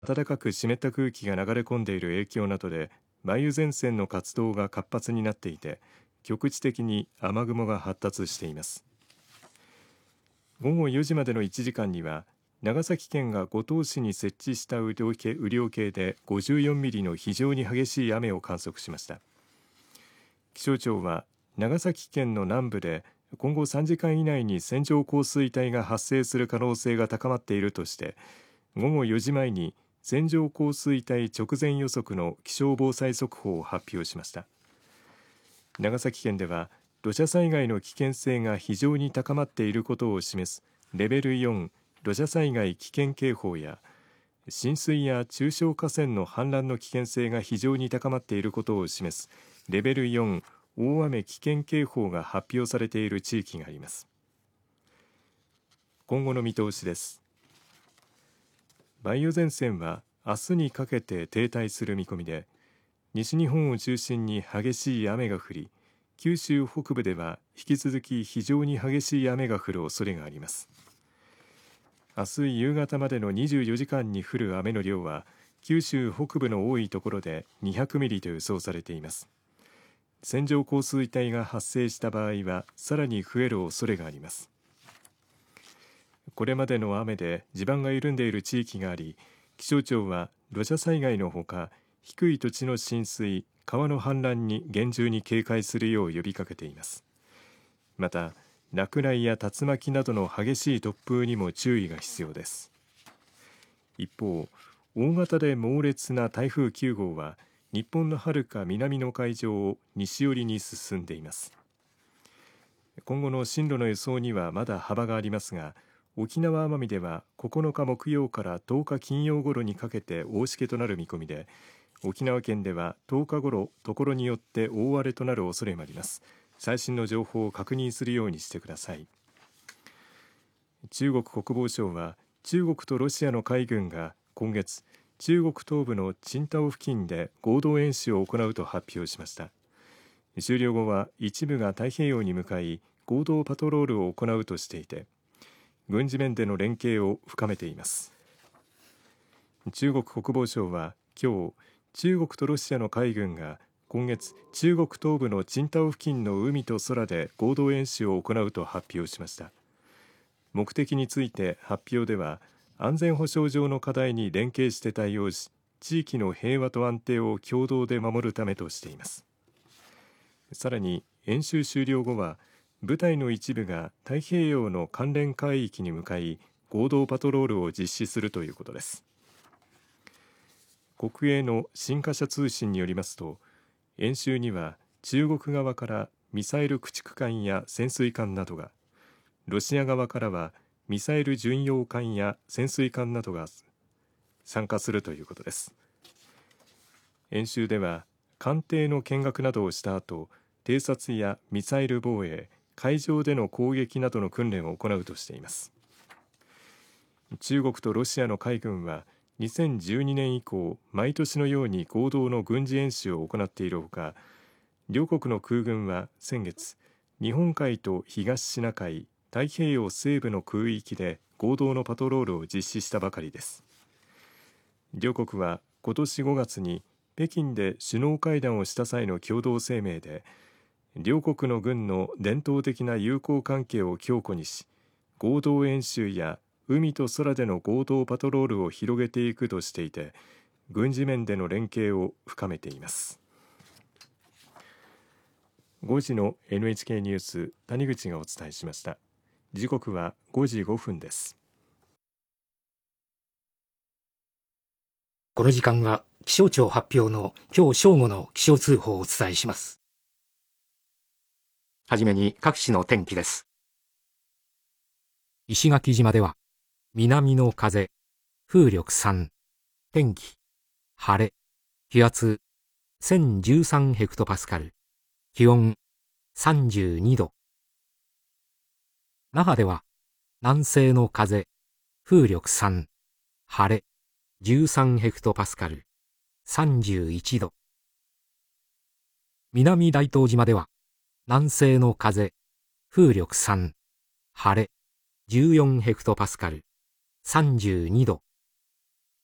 暖かく湿った空気が流れ込んでいる影響などで梅雨前線の活動が活発になっていて、局地的に雨雲が発達しています。午後4時までの1時間には長崎県が五島市に設置した雨量計で54ミリの非常に激しい雨を観測しました。気象庁は長崎県の南部で今後3時間以内に線状降水帯が発生する可能性が高まっているとして、午後4時前に線状降水帯直前予測の気象防災速報を発表しました。長崎県では土砂災害の危険性が非常に高まっていることを示すレベル4土砂災害危険警報や、浸水や中小河川の氾濫の危険性が非常に高まっていることを示すレベル4大雨危険警報が発表されている地域があります。今後の見通しです。梅雨前線は明日にかけて停滞する見込みで、西日本を中心に激しい雨が降り、九州北部では引き続き非常に激しい雨が降る恐れがあります。明日夕方までの24時間に降る雨の量は九州北部の多いところで200ミリと予想されています。線状降水帯が発生した場合はさらに増える恐れがあります。これまでの雨で地盤が緩んでいる地域があり、気象庁は土砂災害のほか低い土地の浸水、川の氾濫に厳重に警戒するよう呼びかけています。また落雷や竜巻などの激しい突風にも注意が必要です。一方、大型で猛烈な台風9号は日本のはるか南の海上を西寄りに進んでいます。今後の進路の予想にはまだ幅がありますが、沖縄奄美では9日木曜から10日金曜頃にかけて大しけとなる見込みで、沖縄県では10日頃ところによって大荒れとなる恐れもあります。最新の情報を確認するようにしてください。中国国防省は中国とロシアの海軍が今月中国東部の青島付近で合同演習を行うと発表しました。終了後は一部が太平洋に向かい合同パトロールを行うとしていて、軍事面での連携を深めています。中国国防省は今日、中国とロシアの海軍が今月中国東部の青島付近の海と空で合同演習を行うと発表しました。目的について発表では、安全保障上の課題に連携して対応し、地域の平和と安定を共同で守るためとしています。さらに演習終了後は部隊の一部が太平洋の関連海域に向かい合同パトロールを実施するということです。国営の新華社通信によりますと、演習には中国側からミサイル駆逐艦や潜水艦などが、ロシア側からはミサイル巡洋艦や潜水艦などが参加するということです。演習では艦艇の見学などをした後、偵察やミサイル防衛、海上での攻撃などの訓練を行うとしています。中国とロシアの海軍は2012年以降、毎年のように合同の軍事演習を行っているほか、両国の空軍は先月、日本海と東シナ海、太平洋西部の空域で合同のパトロールを実施したばかりです。両国は今年5月に北京で首脳会談をした際の共同声明で、両国の軍の伝統的な友好関係を強固にし、合同演習や海と空での合同パトロールを広げていくとしていて、軍事面での連携を深めています。5時の NHK ニュース、谷口がお伝えしました。時刻は5時5分です。 この時間は気象庁発表の今日正午の気象通報をお伝えします。はじめに各地の天気です。石垣島では南の風、風力3、天気晴れ、気圧1013ヘクトパスカル、気温32度。那覇では南西の風、風力3、晴れ13ヘクトパスカル、31度。南大東島では南西の風、風力3、晴れ14ヘクトパスカル、32度。